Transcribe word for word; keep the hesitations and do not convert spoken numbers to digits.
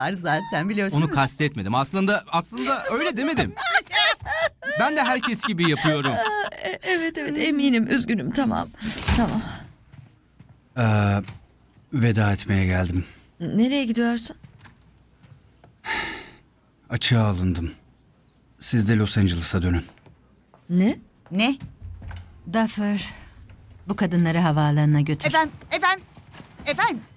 var zaten biliyorsun. Onu değil mi? kastetmedim. Aslında aslında öyle demedim. Ben de herkes gibi yapıyorum. E- Evet evet eminim üzgünüm tamam. Tamam. Ee, veda etmeye geldim. Nereye gidiyorsun? Açığa alındım. Siz de Los Angeles'a dönün. Ne? Ne? Duffer, bu kadınları havaalanına götür. Efendim, efendim, efendim.